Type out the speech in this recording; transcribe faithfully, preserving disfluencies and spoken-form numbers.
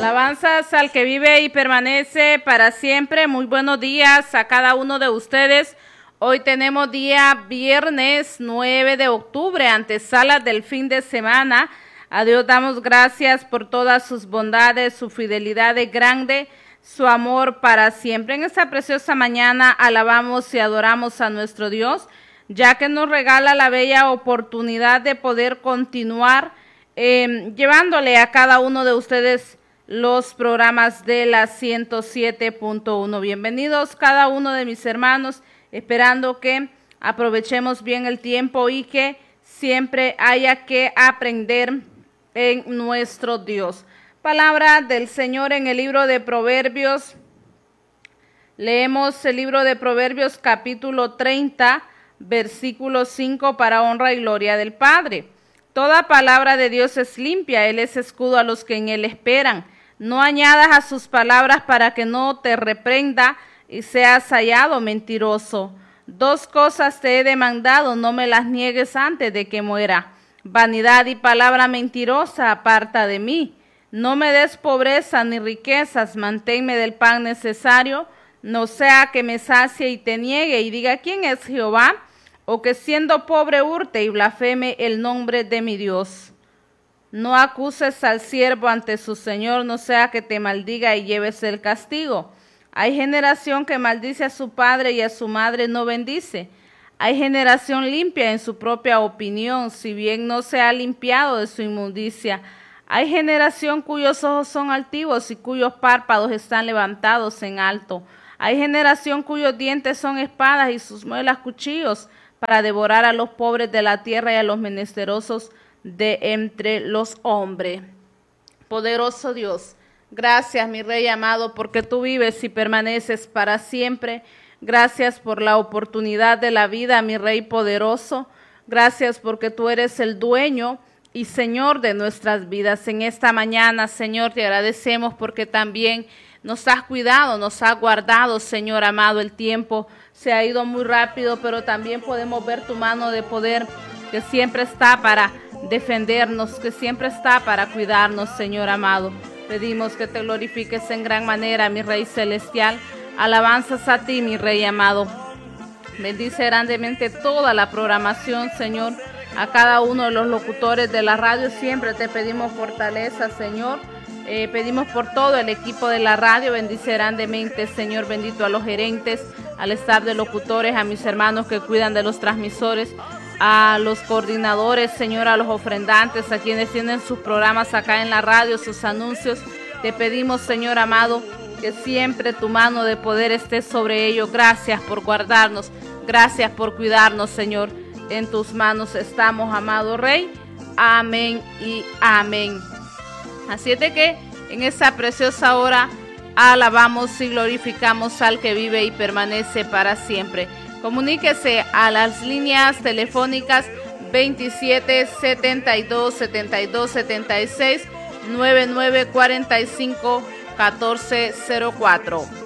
Alabanzas al que vive y permanece para siempre. Muy buenos días a cada uno de ustedes. Hoy tenemos día viernes nueve de octubre, antesala del fin de semana. A Dios damos gracias por todas sus bondades, su fidelidad es grande, su amor para siempre. En esta preciosa mañana alabamos y adoramos a nuestro Dios, ya que nos regala la bella oportunidad de poder continuar eh, llevándole a cada uno de ustedes los programas de la ciento siete punto uno. Bienvenidos cada uno de mis hermanos, esperando que aprovechemos bien el tiempo y que siempre haya que aprender en nuestro Dios. Palabra del Señor en el libro de Proverbios. Leemos el libro de Proverbios capítulo treinta, versículo cinco, para honra y gloria del Padre. Toda palabra de Dios es limpia, Él es escudo a los que en Él esperan. No añadas a sus palabras para que no te reprenda y seas hallado mentiroso. Dos cosas te he demandado, no me las niegues antes de que muera. Vanidad y palabra mentirosa aparta de mí. No me des pobreza ni riquezas, manténme del pan necesario, no sea que me sacie y te niegue y diga ¿quién es Jehová? O que siendo pobre hurte y blasfeme el nombre de mi Dios. No acuses al siervo ante su señor, no sea que te maldiga y lleves el castigo. Hay generación que maldice a su padre y a su madre no bendice. Hay generación limpia en su propia opinión, si bien no se ha limpiado de su inmundicia. Hay generación cuyos ojos son altivos y cuyos párpados están levantados en alto. Hay generación cuyos dientes son espadas y sus muelas cuchillos, para devorar a los pobres de la tierra y a los menesterosos de entre los hombres. Poderoso Dios, gracias mi Rey amado, porque tú vives y permaneces para siempre. Gracias por la oportunidad de la vida, mi Rey poderoso. Gracias porque tú eres el dueño y Señor de nuestras vidas. En esta mañana, Señor, te agradecemos porque también nos has cuidado, nos has guardado, Señor amado. El tiempo se ha ido muy rápido, pero también podemos ver tu mano de poder que siempre está para defendernos, que siempre está para cuidarnos, Señor amado. Pedimos que te glorifiques en gran manera, mi Rey celestial. Alabanzas a ti, mi Rey amado. Bendice grandemente toda la programación, Señor. A cada uno de los locutores de la radio siempre te pedimos fortaleza, Señor. Eh, pedimos por todo el equipo de la radio, bendice grandemente, Señor, bendito a los gerentes, al staff de locutores, a mis hermanos que cuidan de los transmisores, a los coordinadores, Señor, a los ofrendantes, a quienes tienen sus programas acá en la radio, sus anuncios. Te pedimos, Señor amado, que siempre tu mano de poder esté sobre ellos. Gracias por guardarnos, gracias por cuidarnos, Señor. En tus manos estamos, amado Rey. Amén y amén. Así es de que en esta preciosa hora alabamos y glorificamos al que vive y permanece para siempre. Comuníquese a las líneas telefónicas veintisiete, setenta y dos, setenta y dos, setenta y seis, noventa y nueve, cuarenta y cinco, catorce cero cuatro.